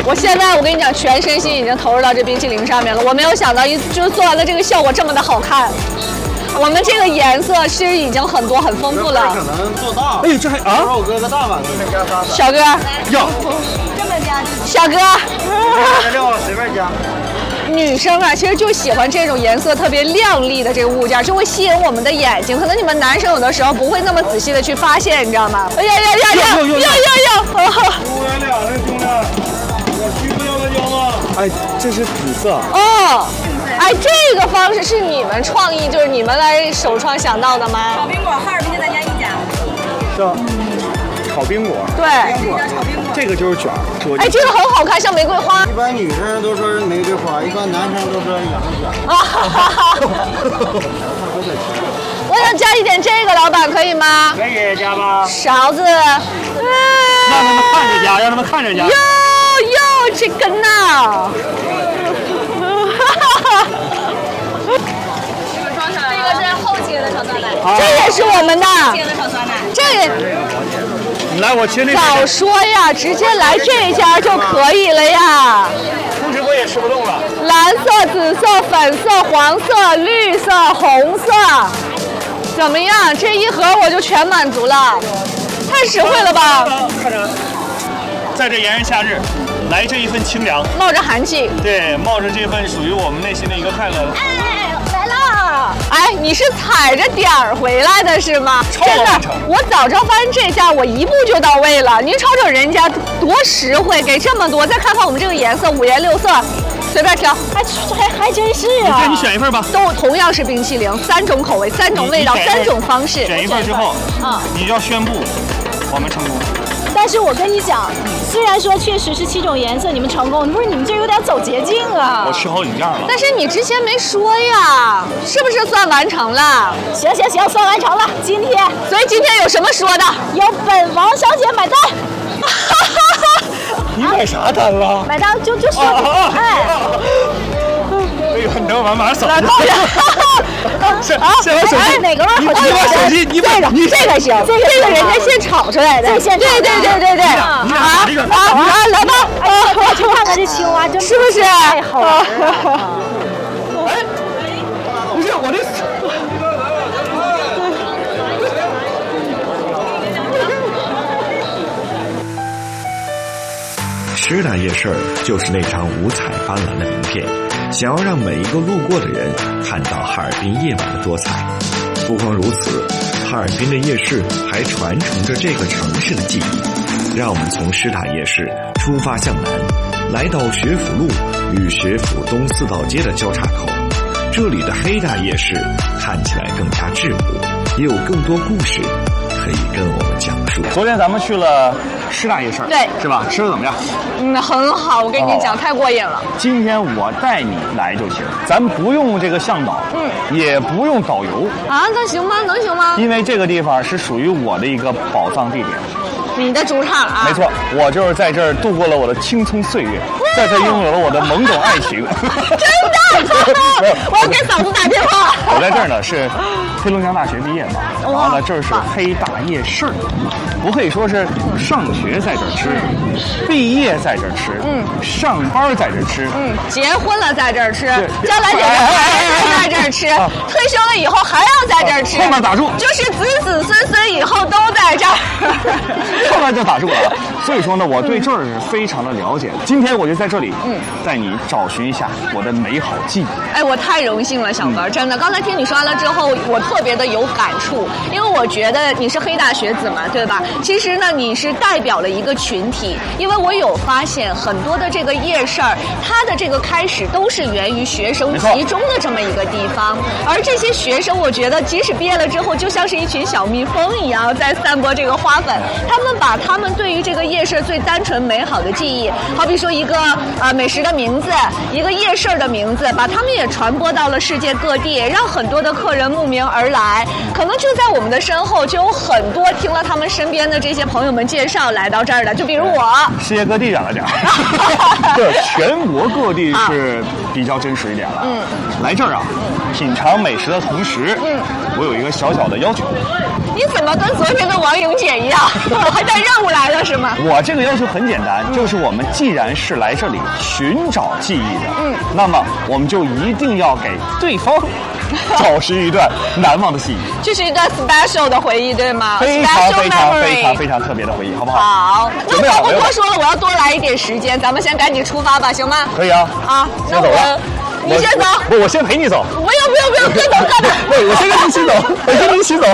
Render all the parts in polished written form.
我现在我跟你讲，全身心已经投入到这冰淇淋上面了。我没有想到就是做完了这个效果这么的好看。我们这个颜色其实已经很多很丰富了。 可能做大。 哎，这还啊？ 我搁个大碗给你加仨。 小哥， 要这么加？小哥， 料随便加。 女生啊，其实就喜欢这种颜色特别亮丽的这个物件，就会吸引我们的眼睛。可能你们男生有的时候不会那么仔细的去发现，你知道吗？哎呀！ 有！ 兄弟， 我需不要辣椒吗？ 哎，这是紫色。 哦，哎，这个方式是你们创意，就是你们来首创想到的吗？ 炒冰果，哈尔滨就咱家一家。 叫炒冰果。 对， 这个就是卷儿。 哎，这个很好看，像玫瑰花。 一般女生都说是玫瑰花，一般男生都说养成卷。 我想加一点这个，老板可以吗？ 可以加吧。 勺子。 让他们看着加，让他们看着加。 哟，这根呐！ 这个是后期的炒酸奶， 这也是我们的。 切的炒酸奶。 这也你来，我切那个。 早说呀，直接来这家就可以了呀。 不直播也吃不动了。 蓝色、紫色、粉色、黄色、绿色、红色，怎么样？这一盒我就全满足了，太实惠了吧！ 看着，在这炎炎夏日，来这一份清凉， 冒着寒气。 对，冒着这份属于我们内心的一个快乐。 哎，来啦！哎，你是踩着点儿回来的是吗？真的，我早知道发现这家，我一步就到位了。您瞅瞅人家多实惠，给这么多，再看看我们这个颜色，五颜六色。随便挑，还真是啊！ 你选一份吧。 都同样是冰淇淋，3种口味，3种味道，3种方式。 选一份之后，你就要宣布我们成功。 但是我跟你讲，虽然说确实是7种颜色，你们成功，不是你们这有点走捷径啊！ 我吃好几样了。 但是你之前没说呀，是不是算完成了？ 行，算完成了。今天， 所以今天有什么说的？ 由本王小姐买单。 你买啥单了？ 买单就说， 哎呦，你等我马上扫。是我手机哪个味儿？ 你把手机，你这个行，这个人家现炒出来的，对， 你俩这个来吧， 我去看看这青蛙，真是不是太好玩了？ 哎，不是我这。 师大夜市就是那张五彩斑斓的名片，想要让每一个路过的人看到哈尔滨夜晚的多彩。不光如此，哈尔滨的夜市还传承着这个城市的记忆。让我们从师大夜市出发向南，来到学府路与学府东4道街的交叉口。这里的黑大夜市看起来更加质朴，也有更多故事可以跟我们讲述。 昨天咱们去了师大夜市， 对， 是吧？吃的怎么样？ 很好，我跟你讲，太过瘾了。 今天我带你来就行，咱不用这个向导，也不用导游啊，能行吗？ 因为这个地方是属于我的一个宝藏地点。 你的主场啊？ 没错，我就是在这儿度过了我的青葱岁月，在这拥有了我的懵懂爱情。 真的？我要给嫂子打电话。 我在这儿呢是黑龙江大学毕业嘛，然后呢这是黑大夜市，不可以说是上学在这儿吃，毕业在这儿吃，上班在这儿吃， 结婚了在这儿吃，将来姐姐还在这儿吃，退休了以后还要在这儿吃， 后面打住， 就是子子孙孙以后都在这儿。 后面就打住了。所以说呢，我对这儿是非常的了解。今天我就在这里，带你找寻一下我的美好记忆。 哎，我太荣幸了，小哥，真的。刚才听你说完了之后，我特别的有感触，因为我觉得你是黑大学子嘛，对吧？其实呢，你是代表了一个群体，因为我有发现很多的这个夜市儿，它的这个开始都是源于学生集中的这么一个地方，而这些学生，我觉得即使毕业了之后，就像是一群小蜜蜂一样，在散播这个花粉。他们把他们对于这个夜市最单纯美好的记忆，好比说一个美食的名字，一个夜市的名字， 子，把他们也传播到了世界各地，让很多的客人慕名而来。可能就在我们的身后，就有很多听了他们身边的这些朋友们介绍来到这儿的，就比如我。 世界各地讲了讲，这全国各地是比较真实一点了。来这儿啊，品尝美食的同时，我有一个小小的要求。 你怎么跟昨天的王莹姐一样，还带任务来了是吗？ 我这个要求很简单，就是我们既然是来这里寻找记忆的，那么我们就一定要给对方找寻一段难忘的记忆， 这是一段 special 的回忆，对吗？ 非常非常非常非常特别的回忆，好不好？ 好，那我不多说了，我要多来一点时间，咱们先赶紧出发吧，行吗？ 可以啊。 啊， 先走了。 你先走。 我先陪你走。 不用，别走干嘛？ 对，我先跟你一起走，我先跟你一起走。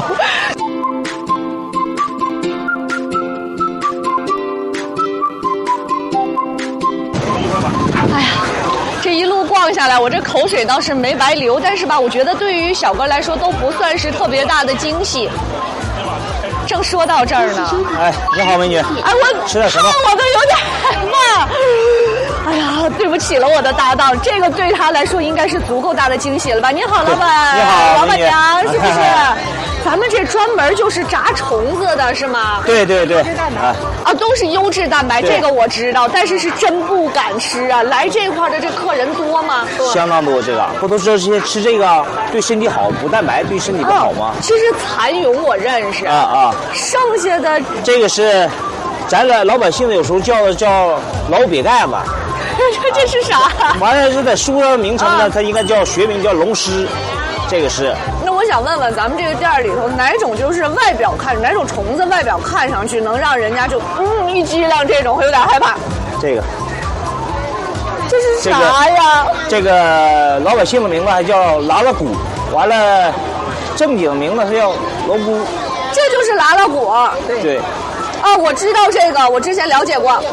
哎呀，这一路逛下来，我这口水倒是没白流，但是吧，我觉得对于小哥来说都不算是特别大的惊喜。正说到这儿呢， 哎，你好，美女。 哎，我吃点什么？ 我都有点慢。哎呀，对不起了，我的搭档，这个对他来说应该是足够大的惊喜了吧？你好，老板。 你好， 老板娘，是不是？咱们这专门就是炸虫子的是吗？ 对。 啊，都是优质蛋白，这个我知道，但是真不敢吃啊！来这块的这客人多吗？ 相当多，这个不都知道吃这个对身体好，补蛋白对身体不好吗？ 其实蚕蛹我认识剩下的这个是咱老百姓的有时候叫老瘪盖子。 这是啥？ 完了是在书上名称呢，它应该叫学名叫龙虱，这个是。 那我想问问，咱们这个店里头哪种就是外表看哪种虫子外表看上去能让人家就一激灵，这种会有点害怕？ 这个。 这是啥呀？ 这个老百姓的名字还叫拉拉骨，完了正经名字它叫罗菇。 这就是拉拉骨。 对。 啊，我知道这个，我之前了解过。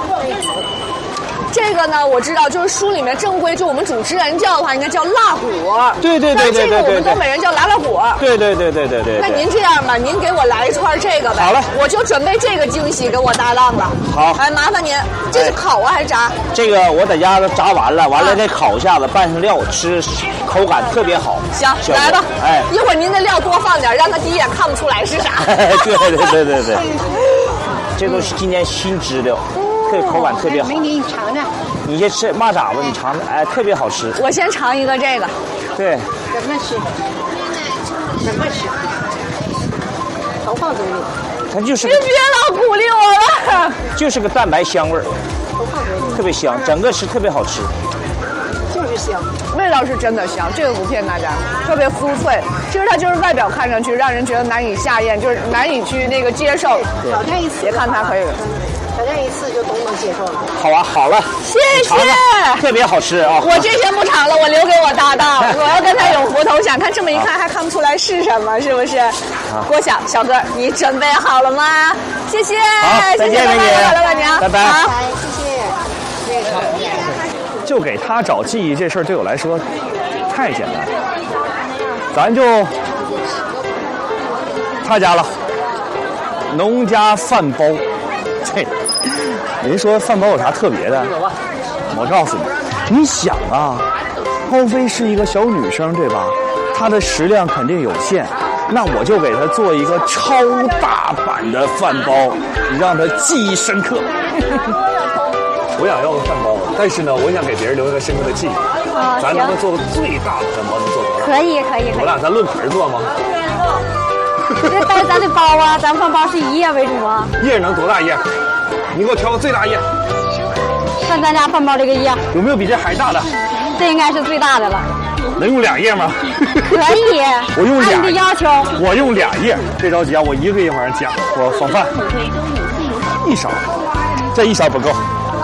这个呢，我知道，就是书里面正规，就我们主持人叫的话，应该叫辣骨。 对。但这个我们东北人叫拉拉骨。 对。 那您这样吧，您给我来一串这个呗。 好嘞， 我就准备这个惊喜给我搭档了。 好， 哎，麻烦您，这是烤啊还是炸？ 这个我在家都炸完了，再烤一下子，拌上料，吃口感特别好。 行，来吧。 哎， 一会儿您的料多放点，让他第一眼看不出来是啥。 对。这都是今年新知的。口感特别好， 你尝尝。 你先吃蚂蚱子，你尝尝，哎，特别好吃。 我先尝一个这个。 对。 怎么吃？都放嘴里。 它就是。 你别老鼓励我了。 就是个蛋白香味儿，特别香，整个吃特别好吃。 就是香， 味道是真的香，这个不骗大家，特别酥脆。其实它就是外表看上去让人觉得难以下咽，就是难以去那个接受。 挑战一次， 别看它可以。 挑战一次就都能接受了。 好啊，好了， 谢谢， 特别好吃啊！ 我这些不尝了，我留给我搭档，我要跟他有福同享。他这么一看还看不出来是什么，是不是？郭晓小哥，你准备好了吗？谢谢， 好，再见，美女， 老板娘， 拜拜， 好， 谢谢。 就给他找记忆这事儿对我来说太简单了，咱就他家了，农家饭包。这人说饭包有啥特别的？我告诉你，你想啊，高飞是一个小女生对吧？她的食量肯定有限，那我就给她做一个超大版的饭包，让她记忆深刻。我想要个饭包，但是呢，我想给别人留一个深刻的记忆。咱能不能做个最大的饭包？能做多大？ 可以。 我俩咱论盆做吗？ 这包咱的包啊，咱饭包是以叶为主啊。 叶能多大叶？你给我挑个最大叶。 看咱家饭包这个叶， 有没有比这还大的？ 这应该是最大的了。 能用2叶吗？ 可以。 我用按你的要求。 我用2叶，别着急啊，我一个一会儿加。我放饭，1勺，这1勺不够。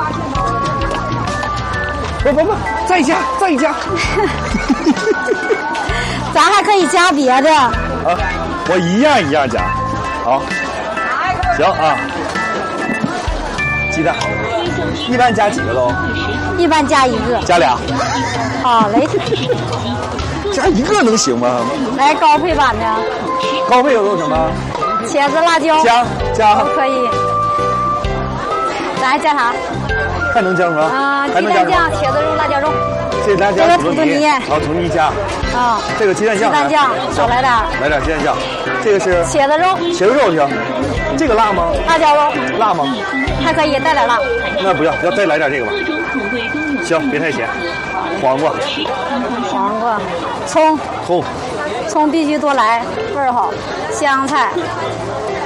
不，再加。 咱还可以加别的。 啊，我一样加。好，行啊。鸡蛋，一般加几个喽？ 一般加1个。 加2。 好嘞。 加1个能行吗？ 来高配版的。 高配有什么？ 茄子、辣椒。 加。 都可以。咱还加啥？ 还能加什么？ 鸡蛋酱、茄子肉、辣椒肉。 这是咱家这个土豆泥，好，土豆泥加。 啊， 这个鸡蛋酱呢， 鸡蛋酱少来点儿， 来点鸡蛋酱。这个是茄子肉， 茄子肉行。这个辣吗？ 辣椒肉， 辣吗？ 还可以带点辣。 那不要，要再来点这个吧。行，别太咸。黄瓜， 黄瓜，葱， 葱葱必须多来，味儿好。香菜，